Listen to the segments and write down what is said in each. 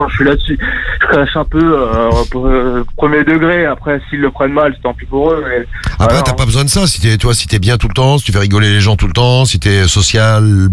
je suis là-dessus. Je crache un peu premier degré. Après, s'ils le prennent mal, c'est tant pis pour eux. Mais, Après, voilà, t'as pas besoin de ça. Si t'es bien tout le temps, si tu fais rigoler les gens tout le temps, si t'es social,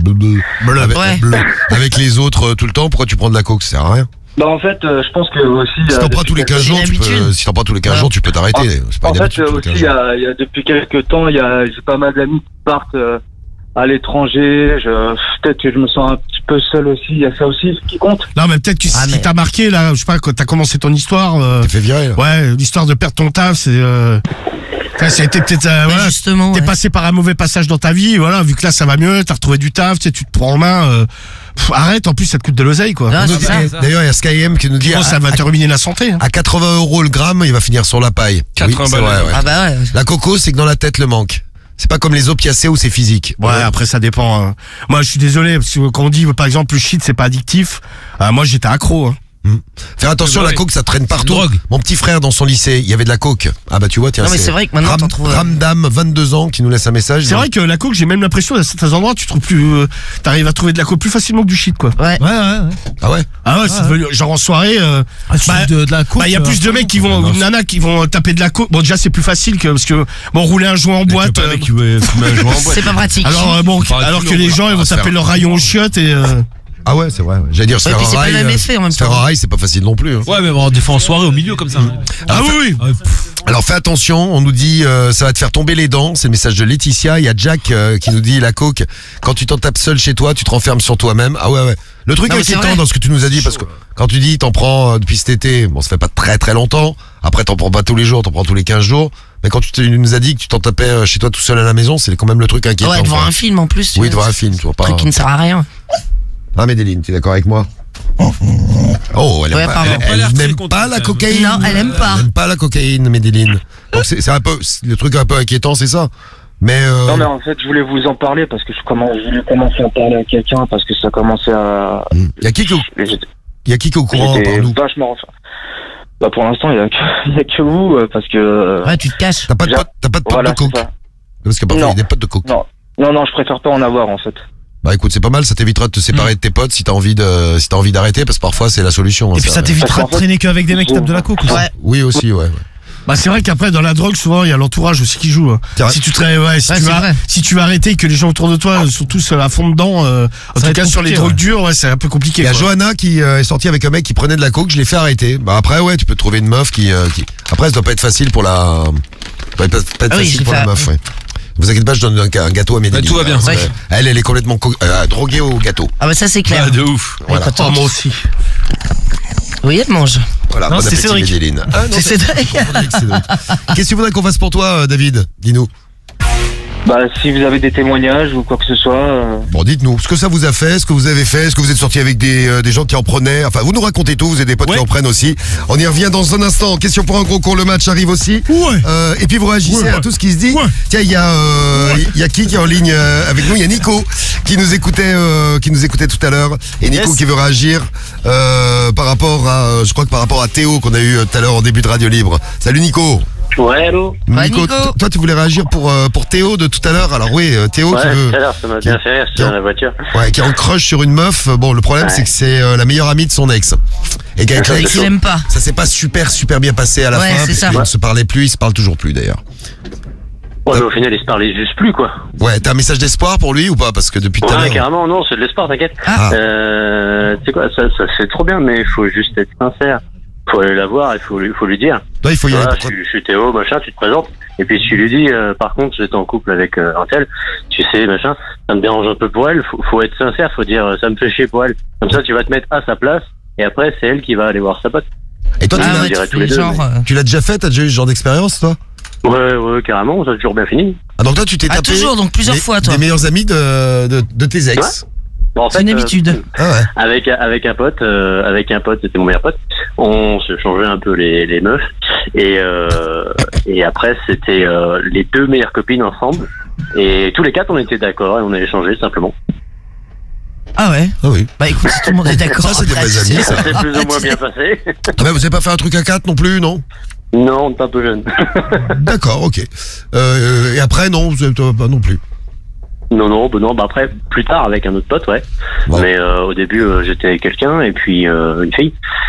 avec les autres tout le temps, pourquoi tu prends de la coke? Ça sert à rien. Bah en fait, je pense que aussi. Si t'en prends tous les 15 jours, tu peux t'arrêter. C'est pas En une fait, habitude, tous les aussi, 15 il y a depuis quelques temps, j'ai pas mal d'amis qui partent à l'étranger. Peut-être que je me sens un petit peu seul aussi. Il y a ça aussi qui compte. Non, mais peut-être que ce qui t'a marqué, là, je sais pas, quand t'as commencé ton histoire. T'es fait virer, là. Ouais, l'histoire de perdre ton taf, c'est. Ça a été peut-être. Voilà, justement. T'es passé par un mauvais passage dans ta vie, voilà, vu que là ça va mieux, t'as retrouvé du taf, tu te prends en main. Arrête, en plus ça te coûte de l'oseille, quoi. Non, c'est ça. D'ailleurs, il y a Skyem qui nous dit. Ça va te ruiner la santé. Hein. À 80 € le gramme, il va finir sur la paille. 80 c'est balles. vrai, ouais. Ah bah ouais. La coco, c'est que dans la tête le manque. C'est pas comme les opiacés où c'est physique. Ouais, après ça dépend. Hein. Moi, je suis désolé parce que quand on dit par exemple le shit c'est pas addictif, moi j'étais accro. Hein. Faire attention, la coke ça traîne partout. Mon petit frère dans son lycée, il y avait de la coke. Ah bah tu vois, tiens. Non mais c'est vrai que maintenant t'en trouves. Ramdam, 22 ans, qui nous laisse un message. C'est vrai que la coke, j'ai même l'impression à certains endroits tu trouves plus, t'arrives à trouver de la coke plus facilement que du shit, quoi. Ouais. Ah ouais. Ah ouais, c'est devenu genre en soirée. De la coke. Il y a plus de mecs qui vont, nanas qui vont taper de la coke. Bon déjà c'est plus facile que parce que bon rouler un joint en boîte. C'est pas pratique. Alors alors que les gens ils vont taper leur rayon aux chiottes et. Ah ouais, c'est vrai. Ouais. J'allais dire se faire un rail. Se faire un rail, c'est pas facile non plus. Hein. Ouais, mais bon, des fois en soirée au milieu comme ça. Ah oui. Alors fais attention, on nous dit ça va te faire tomber les dents, c'est le message de Laetitia. Il y a Jack qui nous dit la coke, quand tu t'en tapes seul chez toi, tu te renfermes sur toi-même. Ah ouais. Le truc inquiétant dans ce que tu nous as dit, parce que quand tu dis t'en prends depuis cet été, bon ça fait pas très très longtemps, après t'en prends pas tous les jours, t'en prends tous les 15 jours, mais quand tu nous as dit que tu t'en tapais chez toi tout seul à la maison, c'est quand même le truc inquiétant. Ouais, devant un film en plus. Oui, devant un film, tu vois pas. Un truc qui ne sert à rien. Ah Médéline, tu es d'accord avec moi? Oh, elle n'aime pas la cocaïne. Non, elle aime pas. Elle n'aime pas la cocaïne, Médéline. Donc c'est un peu le truc un peu inquiétant, c'est ça. Mais non, mais en fait, je voulais vous en parler parce que je voulais commencer à en parler à quelqu'un parce que ça commençait à. Il y a qui est au courant par nous? Vachement. Bah pour l'instant, il y a que vous parce que. Ouais, tu te caches. T'as pas de pote de coke. Parce que parfois il y a des potes de coke. Non, je préfère pas en avoir en fait. Bah écoute, c'est pas mal, ça t'évitera de te séparer de tes potes si t'as envie d'arrêter, parce que parfois c'est la solution. Et puis ça t'évitera de traîner qu'avec des mecs qui tapent de la coke aussi. Ouais. Oui aussi, ouais. Bah c'est vrai qu'après dans la drogue souvent il y a l'entourage aussi qui joue. Si tu si tu veux arrêter et que les gens autour de toi sont tous à fond dedans, en tout cas sur les drogues dures, c'est un peu compliqué. Il y a Johanna qui est sortie avec un mec qui prenait de la coke, je l'ai fait arrêter. Bah après tu peux trouver une meuf qui après ça doit pas être facile pour la meuf. Ouais. Vous inquiétez pas, je donne un gâteau à Médéline. Tout va bien. Elle est complètement droguée au gâteau. Ah bah ça c'est clair. De ouf. Voilà. Moi aussi. Oui, elle mange. Voilà, bon appétit Médéline. C'est Cédric. Qu'est-ce que tu voudrais qu'on fasse pour toi, David? Dis-nous. Bah, si vous avez des témoignages ou quoi que ce soit. Bon, dites-nous, ce que ça vous a fait, ce que vous avez fait, est-ce que vous êtes sorti avec des gens qui en prenaient, enfin, vous nous racontez tout, vous avez des potes qui en prennent aussi. On y revient dans un instant. Question pour un gros con, le match arrive aussi. Et puis vous réagissez à tout ce qui se dit. Tiens, il y a qui est en ligne avec nous? Il y a Nico qui nous écoutait tout à l'heure. Et Nico qui veut réagir par rapport à Théo qu'on a eu tout à l'heure en début de Radio Libre. Salut Nico. Ouais, allô. Nico, toi tu voulais réagir pour Théo de tout à l'heure. Alors oui, Théo qui veut. Tout à l'heure, ça m'a bien fait rire, c'était dans la voiture. Ouais, qui est en crush sur une meuf. Bon, le problème c'est que c'est la meilleure amie de son ex. Et qu'avec l'ex, il aime pas. ça s'est pas super bien passé à la fin. C'est ça. Ils ne se parlaient plus, ils se parlent toujours plus d'ailleurs. Ouais, mais au final, ils se parlaient juste plus, quoi. Ouais, t'as un message d'espoir pour lui ou pas? Parce que depuis tout à l'heure. Ouais, carrément, non, c'est de l'espoir, t'inquiète. Tu sais quoi, ça c'est trop bien, mais il faut juste être sincère. Faut aller la voir, il faut lui dire. Toi, il faut y aller. Je suis Théo, machin, tu te présentes. Et puis tu lui dis, par contre, j'étais en couple avec un tel, tu sais, machin, ça me dérange un peu pour elle. Faut être sincère, faut dire, ça me fait chier pour elle. Comme ça, tu vas te mettre à sa place, et après, c'est elle qui va aller voir sa pote. Et toi, tu l'as déjà fait? T'as déjà eu ce genre d'expérience, toi? Ouais, carrément, ça a toujours bien fini. Ah, donc toi, tu t'es tapé. Toujours, donc plusieurs fois, toi. Des meilleurs amis de tes ex. Ouais. Bon, en fait, c'est une habitude. Avec un pote, c'était mon meilleur pote. On se changeait un peu les meufs et après c'était les deux meilleures copines ensemble et tous les quatre on était d'accord et on a échangé simplement. Ah ouais. Ah oui. Bah écoute, si tout le monde est d'accord. Ça c'est des vrais amis. Ça s'est plus ou moins bien passé. Ah bah vous avez pas fait un truc à 4 non plus, non? Non, on est un peu jeune. D'accord, ok. Et après non, vous avez pas non plus. Non, bah après, plus tard avec un autre pote, ouais. Bon. Mais au début, j'étais avec quelqu'un et puis une fille.